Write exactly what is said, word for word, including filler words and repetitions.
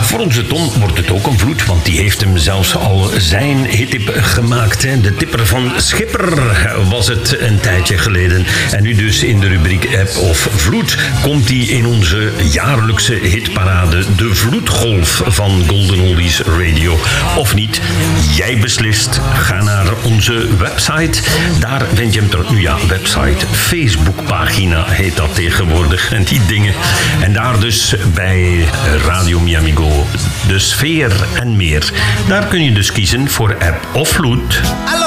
Voor onze Tom wordt het ook een vloed, want die heeft hem zelfs al zijn hittip gemaakt. Hè. De tipper van Schipper was het een tijdje geleden. En nu dus in de rubriek App of Vloed komt hij in onze jaarlijkse hitparade, de Vloedgolf van Golden Oldies Radio. Of niet, jij beslist. Ga naar onze website. Daar vind je hem ter... Nu ja, website, Facebookpagina heet dat tegenwoordig. En die dingen. En daar dus bij Radio Miamigo, de sfeer en meer. Daar kun je dus kiezen voor App of Vloed.